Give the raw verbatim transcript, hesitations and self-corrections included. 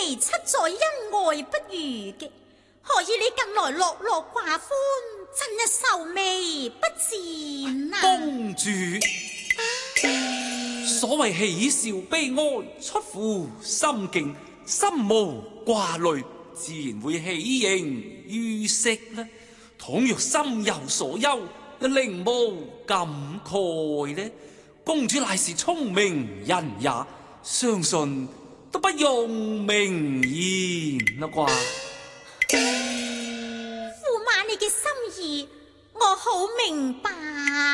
你七載恩愛不渝嘅，何以你近來落落寡歡，真一愁眉不展啊？ 公主，所謂喜笑悲哀，出乎心境，心無掛慮，自然會喜形於色啦。倘若心有所憂，靈無感慨呢？公主乃是聰明人也，相信都不用明言啦啩。 駙馬你嘅心意，我好明白。